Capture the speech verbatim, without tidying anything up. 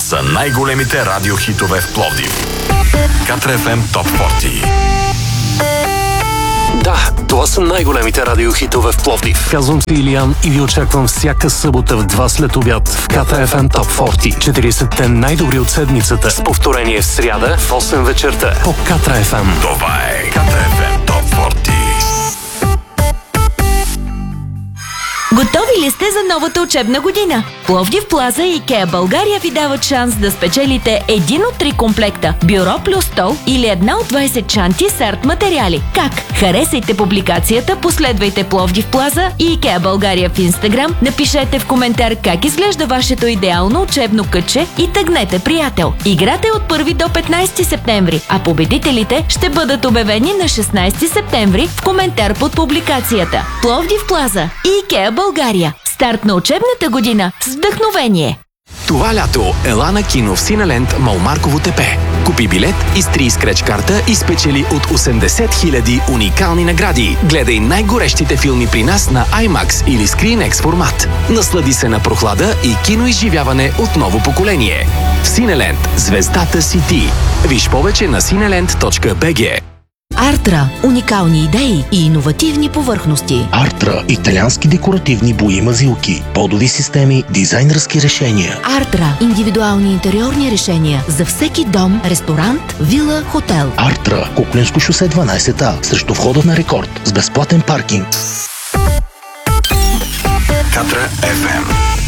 са най-големите радиохитове в Пловдив. Катра еф ем Топ сорок. Да, това са най-големите радиохитове в Пловдив. Казвам се Илиян и ви очаквам всяка събота в два след обяд в Катра еф ем Топ сорок. четиридесетте най-добри от седмицата. С повторение в сряда в осем вечерта. По Катра еф ем. Това е Катра еф ем Топ сорок. Готови ли сте за новата учебна година? Пловдив Плаза и Икеа България ви дават шанс да спечелите един от три комплекта бюро плюс стол или една от двайсет чанти с арт материали. Как? Харесайте публикацията, последвайте Пловдив Плаза и Икеа България в Инстаграм, напишете в коментар как изглежда вашето идеално учебно кътче и тъгнете приятел. Играта е от първи до петнайсети септември, а победителите ще бъдат обявени на шестнайсети септември в коментар под публикацията. Пловдив Плаза и Икеа България. Старт на учебната година с вдъхновение. Това лято ела на кино в Синеленд Малмарково тепе. Купи билет, изтри скреч карта и спечели от осемдесет хиляди уникални награди. Гледай най-горещите филми при нас на IMAX или ScreenX формат. Наслади се на прохлада и киноизживяване от ново поколение. В Синеленд звездата си ти. Виж повече на синеленд точка би джи. Артра – уникални идеи и иновативни повърхности. Артра – италиански декоративни бои мазилки, подови системи, дизайнерски решения. Артра – индивидуални интериорни решения за всеки дом, ресторант, вила, хотел. Артра – Куклинско шосе дванайсет А, срещу входа на Рекорд, с безплатен паркинг. Катра еф ем.